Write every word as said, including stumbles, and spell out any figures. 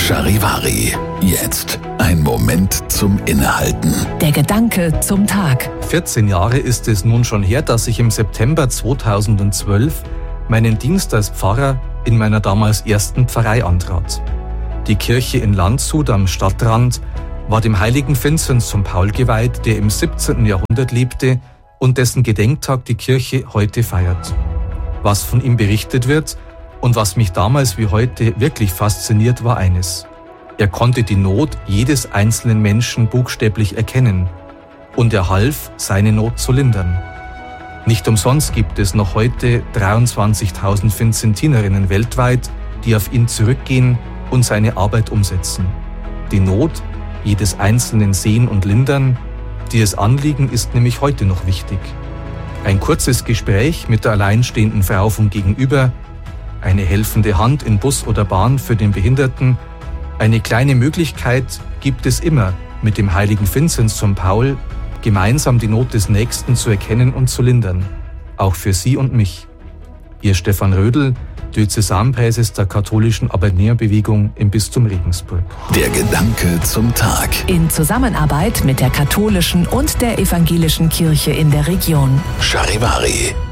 Charivari. Jetzt ein Moment zum Innehalten. Der Gedanke zum Tag. vierzehn Jahre ist es nun schon her, dass ich im September zweitausendzwölf meinen Dienst als Pfarrer in meiner damals ersten Pfarrei antrat. Die Kirche in Landshut am Stadtrand war dem heiligen Vinzenz zum Paul geweiht, der im siebzehnten Jahrhundert lebte und dessen Gedenktag die Kirche heute feiert. Was von ihm berichtet wird und was mich damals wie heute wirklich fasziniert, war eines: Er konnte die Not jedes einzelnen Menschen buchstäblich erkennen und er half, seine Not zu lindern. Nicht umsonst gibt es noch heute dreiundzwanzigtausend Vinzentinerinnen weltweit, die auf ihn zurückgehen und seine Arbeit umsetzen. Die Not jedes Einzelnen sehen und lindern, dieses Anliegen ist nämlich heute noch wichtig. Ein kurzes Gespräch mit der alleinstehenden Frau vom Gegenüber, eine helfende Hand in Bus oder Bahn für den Behinderten, eine kleine Möglichkeit gibt es immer, mit dem heiligen Vinzenz zum Paul gemeinsam die Not des Nächsten zu erkennen und zu lindern. Auch für Sie und mich. Ihr Stefan Rödl, Diözesanpräses der katholischen Arbeitnehmerbewegung im Bistum Regensburg. Der Gedanke zum Tag. In Zusammenarbeit mit der katholischen und der evangelischen Kirche in der Region. Charivari.